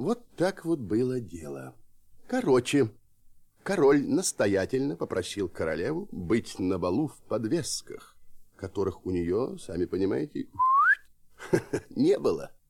Вот так вот было дело. Короче, король настоятельно попросил королеву быть на балу в подвесках, которых у нее, сами понимаете, не было.